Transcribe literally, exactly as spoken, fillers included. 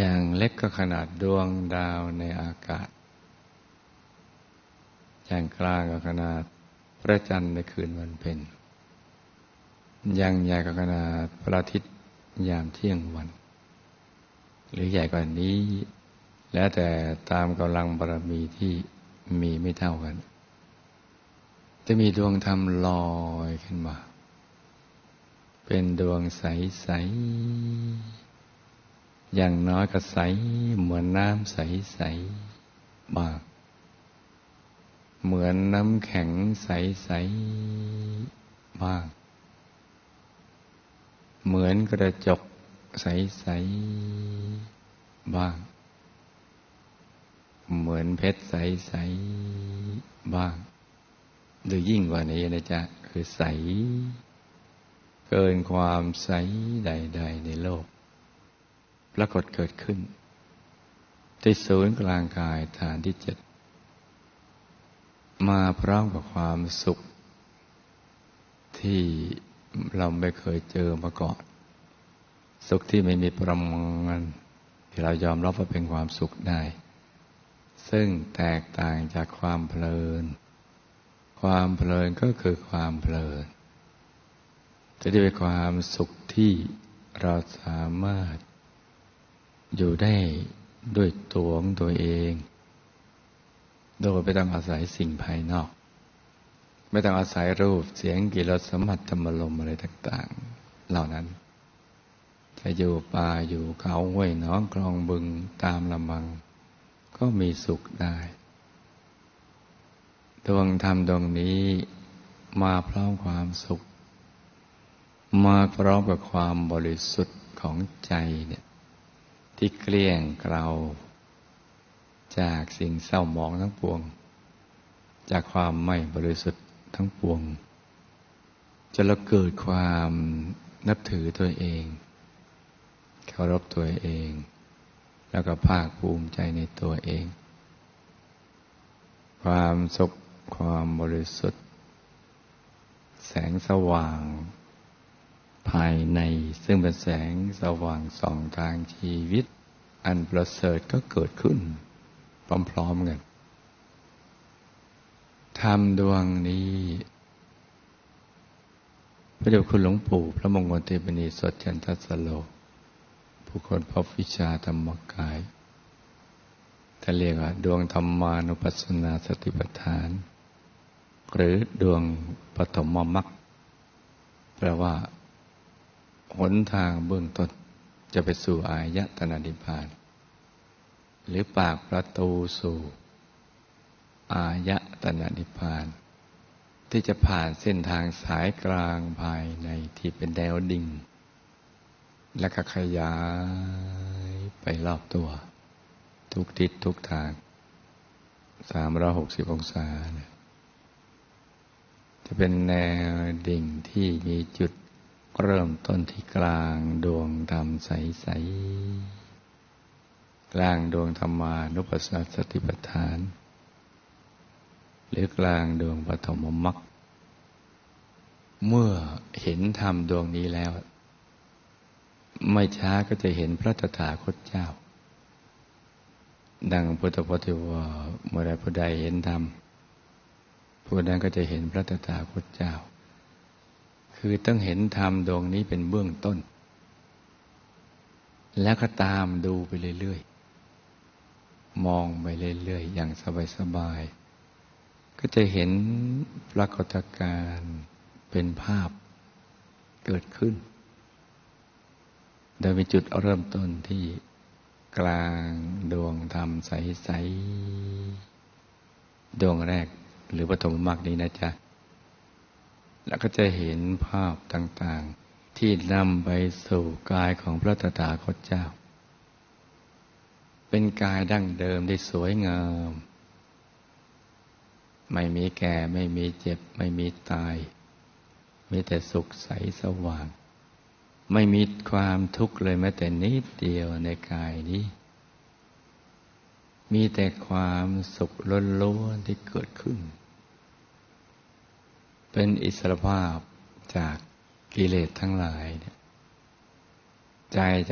อย่างเล็กก็ขนาดดวงดาวในอากาศอย่างกลางก็ขนาดพระจันทร์ในคืนวันเพ็ญอย่างใหญ่ก็ขนาดพระอาทิตย์ยามเที่ยงวันหรือใหญ่กว่านี้แล้วแต่ตามกำลังบารมีที่มีไม่เท่ากันจะมีดวงธรรมลอยขึ้นมาเป็นดวงใสๆอย่างน้อยก็ใสเหมือนน้ำใสๆบ้างเหมือนน้ำแข็งใสๆบ้างเหมือนกระจกใสๆบ้างเหมือนเพชรใสๆบ้างหรือยิ่งกว่านี้นะจ๊ะคือใสเกินความใสใดๆในโลกปรากฏเกิดขึ้นที่ศูนย์กลางกายฐานที่เจ็ดมาพร้อมกับความสุขที่เราไม่เคยเจอมาก่อนสุขที่ไม่มีประมาณที่เรายอมรับว่าเป็นความสุขได้ซึ่งแตกต่างจากความเพลินความเพลินก็คือความเพลินจะได้เป็นความสุขที่เราสามารถอยู่ได้ด้วยตัวของตัวเองโดยไม่ต้องอาศัยสิ่งภายนอกไม่ต้องอาศัยรูปเสียงกลิ่นรสสัมผัสธรรมลมอะไรต่างๆเหล่านั้นจะอยู่ป่าอยู่เขาห้วยหนองคลองบึงตามลำพังก็มีสุขได้ดวงธรรมดวงนี้มาพร้อมความสุขมาพร้อมกับความบริสุทธิ์ของใจเนี่ยที่เกลี้ยงเกลาจากสิ่งเศร้าหมองทั้งปวงจากความไม่บริสุทธิ์ทั้งปวงจนเราเกิดความนับถือตัวเองเคารพตัวเองแล้วก็ภาคภูมิใจในตัวเองความสุขความบริสุทธิ์แสงสว่างภายในซึ่งเป็นแสงสว่างส่องทางชีวิตอันประเสริฐก็เกิดขึ้นพร้อมๆกันธรรมดวงนี้พระเดชคุณหลวงปู่พระมงคลเทพนีสดจันทสโลผู้คนพบวิชาธรรมกายท่านเรียกว่าดวงธรรมานุปัสสนาสติปัฏฐานหรือดวงปฐมมรรคแปลว่าหนทางเบื้องต้นจะไปสู่อายตนะนิพพานหรือปากประตูสู่อายตนะนิพพานที่จะผ่านเส้นทางสายกลางภายในที่เป็นแนวดิ่งและก็ขยายไปรอบตัวทุกทิศทุกทางสามร้อยหกสิบองศาเนี่ยจะเป็นแนวดิ่งที่มีจุดเริ่มต้นที่กลางดวงธรรมใสๆกลางดวงธรรมานุปัสสนาสติปัฏฐานหรือกลางดวงปฐมมรรคเมื่อเห็นธรรมดวงนี้แล้วไม่ช้าก็จะเห็นพระตถาคตเจ้าดังพุทธพจน์ที่ว่าเมื่อใดผู้ใดเห็นธรรมผู้นั้นก็จะเห็นพระตถาคตเจ้าคือต้องเห็นธรรมดวงนี้เป็นเบื้องต้นแล้วก็ตามดูไปเรื่อยๆมองไปเรื่อยๆอย่างสบายๆก็จะเห็นปรากฏการณ์เป็นภาพเกิดขึ้นโดยมีจุดเริ่มต้นที่กลางดวงธรรมใสๆดวงแรกหรือปฐมมรรคนี้นะจ๊ะแล้วก็จะเห็นภาพต่างๆที่นำไปสู่กายของพระตถาคตเจ้าเป็นกายดั้งเดิมที่สวยงามไม่มีแก่ไม่มีเจ็บไม่มีตายมีแต่สุขใสสว่างไม่มีความทุกข์เลยแม้แต่นิดเดียวในกายนี้มีแต่ความสุขล้วนๆที่เกิดขึ้นเป็นอิสรภาพจากกิเลสทั้งหลายใจ